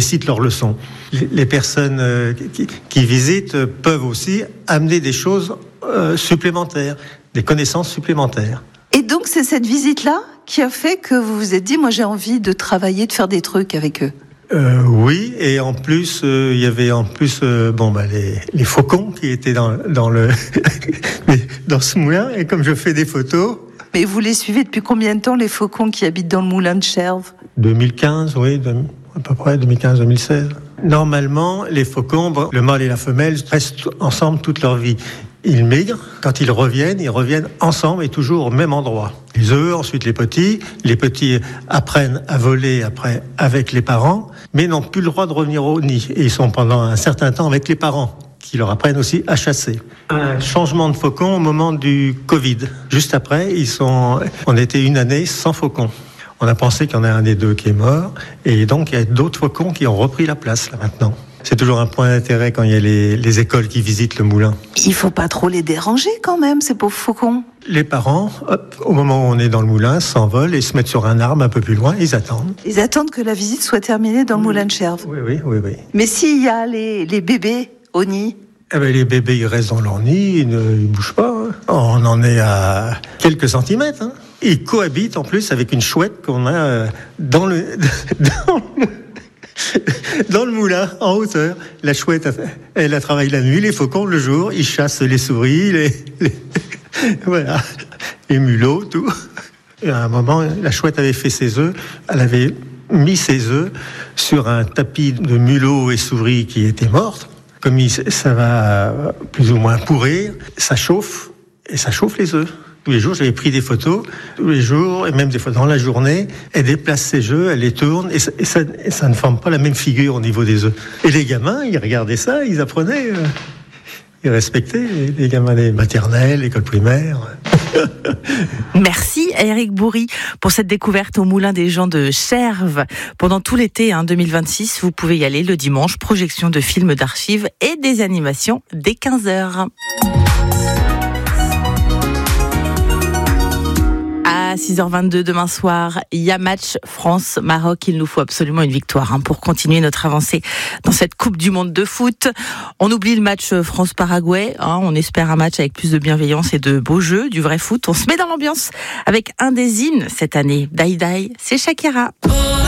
récitent leurs leçons. Les personnes qui visitent peuvent aussi amener des choses supplémentaires, des connaissances supplémentaires. Et donc c'est cette visite-là qui a fait que vous vous êtes dit, moi j'ai envie de travailler, de faire des trucs avec eux. Oui, et en plus, il y avait les faucons qui étaient dans ce moulin, et comme je fais des photos... Mais vous les suivez depuis combien de temps, les faucons qui habitent dans le moulin de Cherves ? 2015, oui, à peu près, 2015-2016. Normalement, les faucons, le mâle et la femelle, restent ensemble toute leur vie. Ils migrent, quand ils reviennent ensemble et toujours au même endroit. Les œufs, ensuite les petits apprennent à voler après avec les parents, mais n'ont plus le droit de revenir au nid. Et ils sont pendant un certain temps avec les parents, qui leur apprennent aussi à chasser. Un changement de faucon au moment du Covid. Juste après, on était une année sans faucons. On a pensé qu'il y en a un des deux qui est mort, et donc il y a d'autres faucons qui ont repris la place là maintenant. C'est toujours un point d'intérêt quand il y a les écoles qui visitent le moulin. Il faut pas trop les déranger quand même, ces pauvres faucons. Les parents, au moment où on est dans le moulin, s'envolent et se mettent sur un arbre un peu plus loin, ils attendent. Ils attendent que la visite soit terminée dans le moulin de Cherves. Oui. Mais s'il y a les bébés au nid, les bébés, ils restent dans leur nid, ils ne bougent pas. On en est à quelques centimètres. Ils cohabitent en plus avec une chouette qu'on a dans le moulin, en hauteur. La chouette, elle travaille la nuit, les faucons le jour, ils chassent les souris, voilà, les mulots, tout. Et à un moment, la chouette avait fait ses œufs, elle avait mis ses œufs sur un tapis de mulots et souris qui étaient mortes. Comme ça va plus ou moins pourrir, ça chauffe, et ça chauffe les œufs. Tous les jours, j'avais pris des photos, tous les jours, et même des fois dans la journée, elle déplace ses œufs, elle les tourne, et ça ne forme pas la même figure au niveau des œufs. Et les gamins, ils regardaient ça, ils apprenaient, ils respectaient les gamins des maternelles, école primaire. Merci à Éric Bourri pour cette découverte au Moulin des Gens de Cherves. Pendant tout l'été 2026, vous pouvez y aller le dimanche, projection de films d'archives et des animations dès 15h. À 6h22 demain soir, il y a match France-Maroc. Il nous faut absolument une victoire pour continuer notre avancée dans cette Coupe du Monde de foot. On oublie le match France-Paraguay. On espère un match avec plus de bienveillance et de beaux jeux, du vrai foot. On se met dans l'ambiance avec un des hymnes cette année. Die Die, c'est Shakira.